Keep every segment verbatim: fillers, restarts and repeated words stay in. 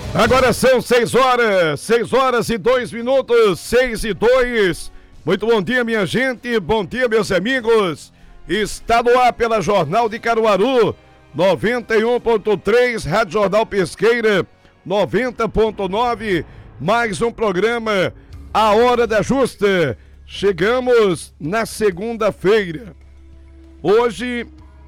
Agora são seis horas, seis horas e dois minutos, seis e dois. Muito bom dia, minha gente, bom dia, meus amigos. Está no ar pela Jornal de Caruaru, noventa e um ponto três, Rádio Jornal Pesqueira, noventa ponto nove, mais um programa, A Hora da Justa. Chegamos na segunda-feira. Hoje,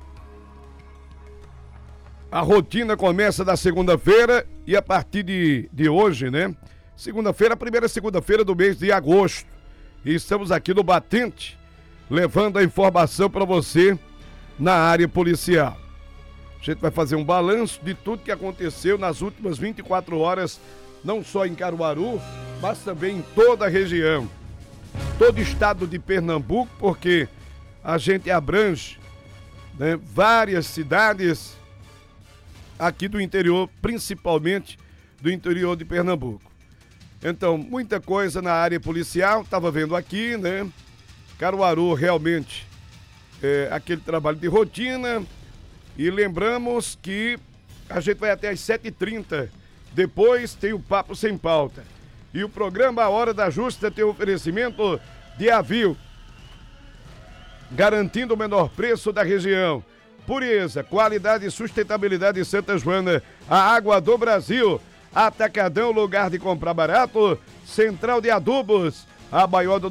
a rotina começa da segunda-feira e a partir de, de hoje, né? Segunda-feira, a primeira segunda-feira do mês de agosto. E estamos aqui no Batente, levando a informação para você na área policial. A gente vai fazer um balanço de tudo que aconteceu nas últimas vinte e quatro horas, não só em Caruaru, mas também em toda a região. Todo o estado de Pernambuco, porque a gente abrange, né, várias cidades aqui do interior, principalmente do interior de Pernambuco. Então, muita coisa na área policial, estava vendo aqui, né? Caruaru realmente é aquele trabalho de rotina. E lembramos que a gente vai até às sete e trinta. Depois tem o Papo Sem Pauta. E o programa A Hora da Justa tem o oferecimento de Avil, garantindo o menor preço da região. Pureza, qualidade e sustentabilidade de Santa Joana, a água do Brasil. Atacadão, lugar de comprar barato. Central de Adubos, a maior do